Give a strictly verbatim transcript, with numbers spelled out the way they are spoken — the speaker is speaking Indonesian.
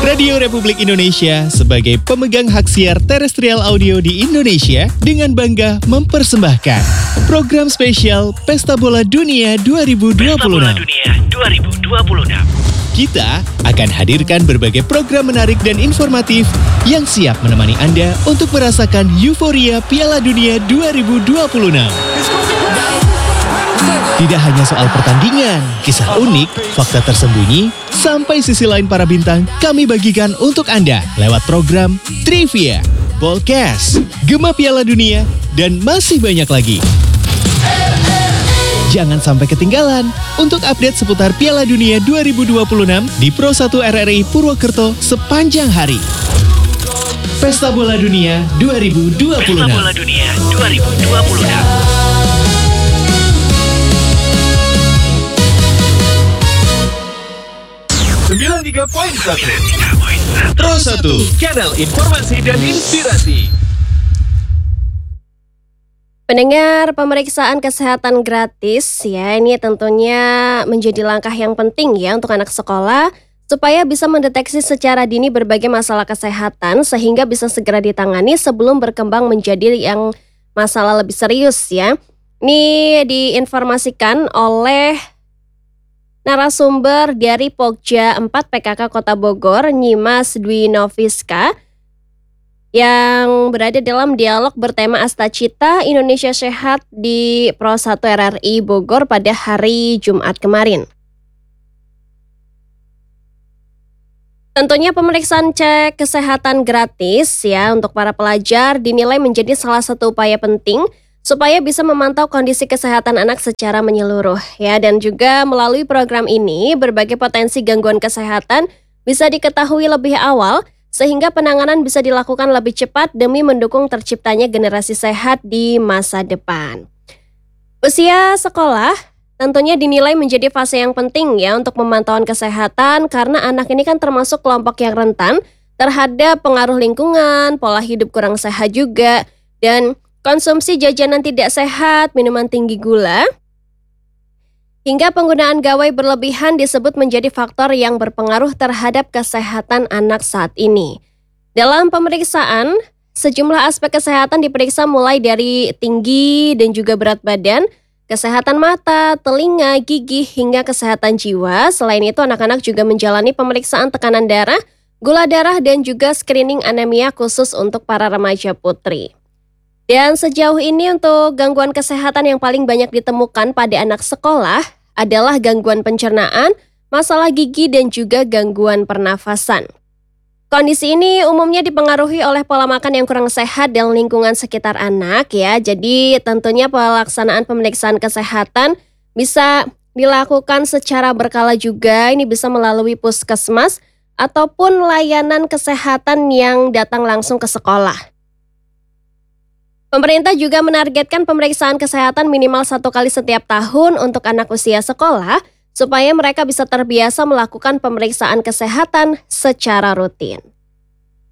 Radio Republik Indonesia sebagai pemegang hak siar terestrial audio di Indonesia dengan bangga mempersembahkan program spesial Pesta Bola Dunia dua ribu dua puluh enam. Pesta Bola Dunia dua ribu dua puluh enam. Kita akan hadirkan berbagai program menarik dan informatif yang siap menemani Anda untuk merasakan euforia Piala Dunia dua ribu dua puluh enam. Tidak hanya soal pertandingan, kisah unik, fakta tersembunyi, sampai sisi lain para bintang kami bagikan untuk Anda lewat program Trivia, Ballcast, Gema Piala Dunia, dan masih banyak lagi. Jangan sampai ketinggalan untuk update seputar Piala Dunia dua ribu dua puluh enam di Pro satu R R I Purwokerto sepanjang hari. Pesta Bola Dunia dua ribu dua puluh enam. Pesta Bola Dunia dua ribu dua puluh enam. sembilan puluh tiga koma satu Pro satu, Channel Informasi dan Inspirasi. Pendengar, pemeriksaan kesehatan gratis ya, ini tentunya menjadi langkah yang penting ya untuk anak sekolah supaya bisa mendeteksi secara dini berbagai masalah kesehatan sehingga bisa segera ditangani sebelum berkembang menjadi yang masalah lebih serius ya. Ini diinformasikan oleh narasumber dari Pokja empat P K K Kota Bogor, Nyimas Dwi Noviska, yang berada dalam dialog bertema Astacita Indonesia Sehat di Pro satu R R I Bogor pada hari Jumat kemarin. Tentunya pemeriksaan cek kesehatan gratis ya untuk para pelajar dinilai menjadi salah satu upaya penting supaya bisa memantau kondisi kesehatan anak secara menyeluruh ya, dan juga melalui program ini berbagai potensi gangguan kesehatan bisa diketahui lebih awal sehingga penanganan bisa dilakukan lebih cepat demi mendukung terciptanya generasi sehat di masa depan. Usia sekolah tentunya dinilai menjadi fase yang penting ya untuk pemantauan kesehatan karena anak ini kan termasuk kelompok yang rentan terhadap pengaruh lingkungan, pola hidup kurang sehat juga, dan konsumsi jajanan tidak sehat, minuman tinggi gula, hingga penggunaan gawai berlebihan disebut menjadi faktor yang berpengaruh terhadap kesehatan anak saat ini. Dalam pemeriksaan, sejumlah aspek kesehatan diperiksa mulai dari tinggi dan juga berat badan, kesehatan mata, telinga, gigi, hingga kesehatan jiwa. Selain itu, anak-anak juga menjalani pemeriksaan tekanan darah, gula darah, dan juga screening anemia khusus untuk para remaja putri. Dan sejauh ini untuk gangguan kesehatan yang paling banyak ditemukan pada anak sekolah adalah gangguan pencernaan, masalah gigi, dan juga gangguan pernafasan. Kondisi ini umumnya dipengaruhi oleh pola makan yang kurang sehat dan lingkungan sekitar anak ya. Jadi tentunya pelaksanaan pemeriksaan kesehatan bisa dilakukan secara berkala juga. Ini bisa melalui puskesmas ataupun layanan kesehatan yang datang langsung ke sekolah. Pemerintah juga menargetkan pemeriksaan kesehatan minimal satu kali setiap tahun untuk anak usia sekolah, supaya mereka bisa terbiasa melakukan pemeriksaan kesehatan secara rutin.